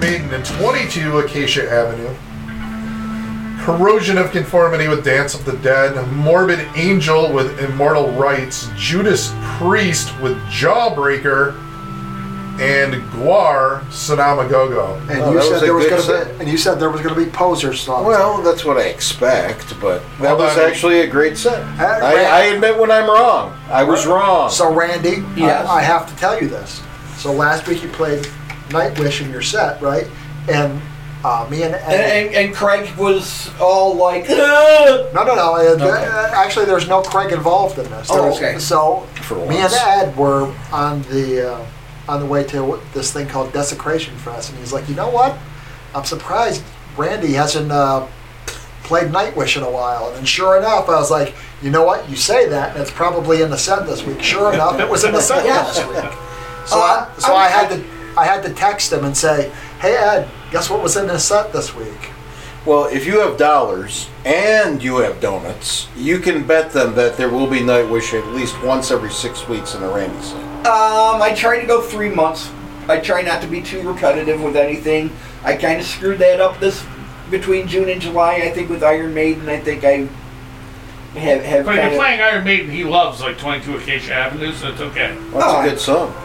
Maiden and 22 Acacia Avenue. Corrosion of Conformity with Dance of the Dead. Morbid Angel with Immortal Rights. Judas Priest with Jawbreaker. And Gwar, Sonama Go-Go. And you said there was going to be Poser songs. Well, that's what I expect, but that was actually a great set. I admit when I'm wrong. I was wrong. So, Randy, yes. I have to tell you this. So last week you played Nightwish in your set, right? And me and Ed... And Craig was all like, No. Okay. Actually, there's no Craig involved in this. Okay. So me and Ed were on the way to this thing called Desecration Fest, and he's like, you know what? I'm surprised Randy hasn't played Nightwish in a while. And then sure enough, I was like, you know what? You say that, and it's probably in the set this week. Sure enough, it was in the set last week. So I had to text him and say, hey Ed, guess what was in the set this week? Well, if you have dollars and you have donuts, you can bet them that there will be Nightwish at least once every 6 weeks in a Randy set. I try to go 3 months. I try not to be too repetitive with anything. I kind of screwed that up between June and July. I think with Iron Maiden, I think I have. But if you're playing Iron Maiden, he loves like 22 Acacia Avenue, so it's okay. That's a good song.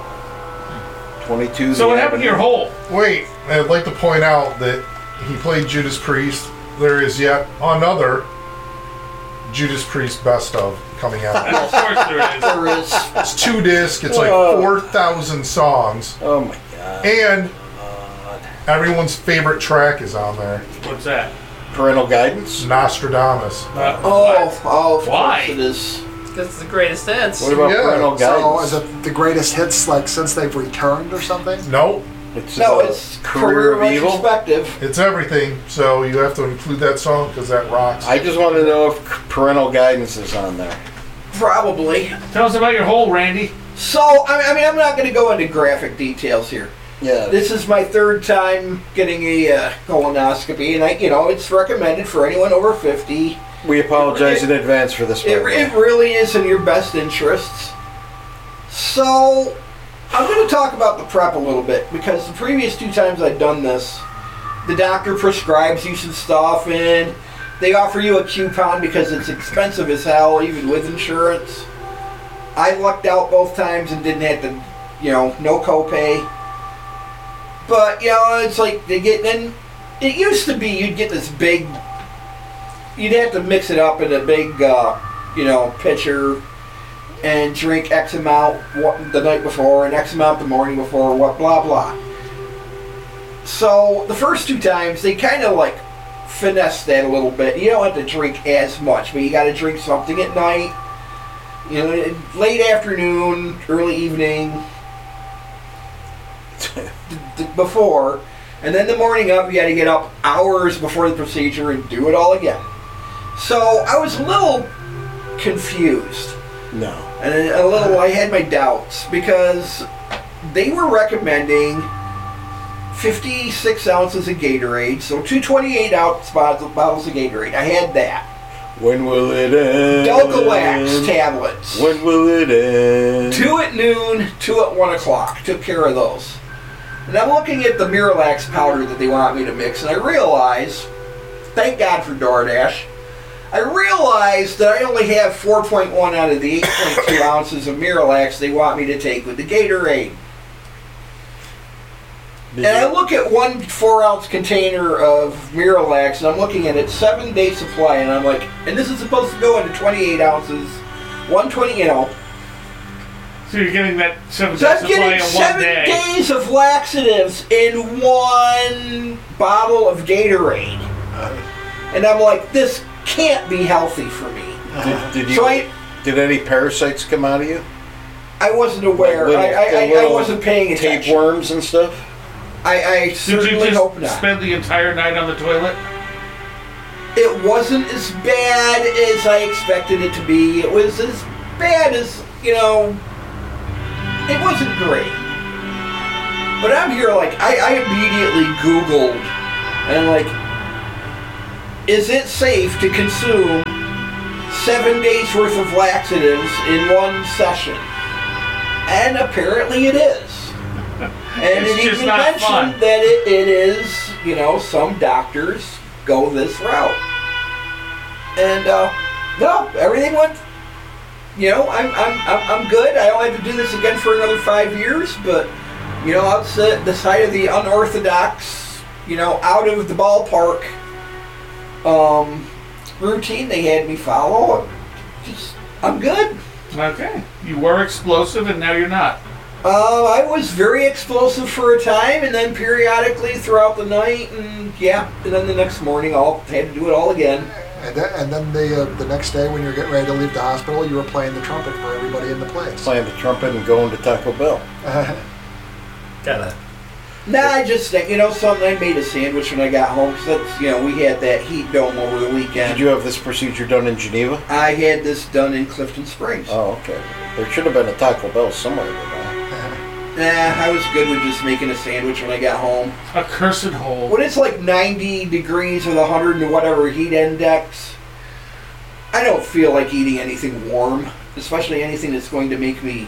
22. So what happened to your hole? Wait, I'd like to point out that he played Judas Priest. There is yet another Judas Priest best of coming out. Of course there is. There is. It's 2 discs. It's like 4,000 songs. Oh my god. And everyone's favorite track is on there. What's that? Parental Guidance? Nostradamus. Of Why? course it is. Because it's the greatest hits. What about Parental Guidance? So is it the greatest hits like since they've returned or something? Nope. It's career of Evil. retrospective. It's everything, so you have to include that song because that rocks. I just want to know if Parental Guidance is on there. Probably. Tell us about your hole, Randy. So, I mean, I'm not going to go into graphic details here. Yeah. This is my 3rd time getting a colonoscopy, and it's recommended for anyone over 50. We apologize in advance for this. It really is in your best interests. So, I'm going to talk about the prep a little bit, because the previous 2 times I've done this, the doctor prescribes you some stuff, and they offer you a coupon because it's expensive as hell, even with insurance. I lucked out both times and didn't have to, no copay. But, it's like they get, then it used to be you'd get this big, you'd have to mix it up in a big, pitcher and drink X amount the night before and X amount the morning before, blah, blah. So the first 2 times, they kind of like finesse that a little bit. You don't have to drink as much, but you got to drink something at night, late afternoon, early evening, before, and then the morning of, you got to get up hours before the procedure and do it all again. So I was a little confused. No. And I had my doubts, because they were recommending 56 ounces of Gatorade, so 2 28-ounce bottles of Gatorade. I had that. When will it end? Dulcolax tablets. When will it end? 2 at noon, 2 at 1 o'clock. Took care of those. And I'm looking at the Miralax powder that they want me to mix, and I realize, thank God for DoorDash, I realized that I only have 4.1 out of the 8.2 ounces of Miralax they want me to take with the Gatorade. And I look at 1 4-ounce container of Miralax, and I'm looking at it, 7-day supply, and I'm like, and this is supposed to go into 28 ounces, 120, So you're getting that 7-day So I'm supply getting in 7 1 day. days of laxatives in 1 bottle of Gatorade. And I'm like, this can't be healthy for me. Did any parasites come out of you? I wasn't aware. I wasn't paying attention. Tapeworms and stuff? I certainly hope Did you not. just spend the entire night on the toilet? It wasn't as bad as I expected it to be. It was as bad as, it wasn't great. But I'm here I immediately Googled, and I'm like, is it safe to consume 7 days worth of laxatives in 1 session? And apparently it is. And It's it just even not mentioned fun. that it is, some doctors go this route. And no, everything went. I'm good. I don't have to do this again for another 5 years. But outside the side of the unorthodox, out of the ballpark routine they had me follow, I'm good. Okay. You were explosive and now you're not. I was very explosive for a time, and then periodically throughout the night, and then the next morning, I had to do it all again. And then the next day when you're getting ready to leave the hospital, you were playing the trumpet for everybody in the place. Playing the trumpet and going to Taco Bell. Gotta. Nah, I just think, something, I made a sandwich when I got home, because that's, we had that heat dome over the weekend. Did you have this procedure done in Geneva? I had this done in Clifton Springs. Oh, okay. There should have been a Taco Bell somewhere there. Nah, I was good with just making a sandwich when I got home. A cursed hole. When it's like 90 degrees with 100 and whatever heat index, I don't feel like eating anything warm, especially anything that's going to make me,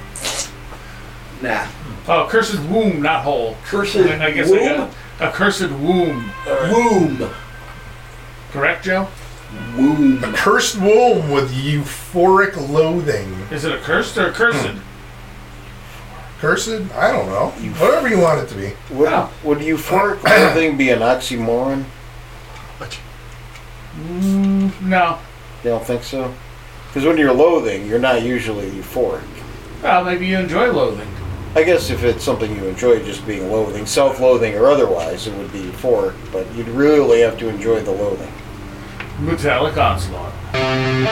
nah. Oh, cursed womb, not hole. Cursed I guess womb? I got a cursed womb. Womb. Correct, Joe? Womb. A cursed womb with euphoric loathing. Is it a cursed or a cursed? Cursed? I don't know. Whatever you want it to be. Would euphoric loathing be an oxymoron? No. You don't think so? Because when you're loathing, you're not usually euphoric. Well, maybe you enjoy loathing. I guess if it's something you enjoy, just being loathing, self-loathing or otherwise, it would be euphoric, but you'd really have to enjoy the loathing. Metallic onslaught.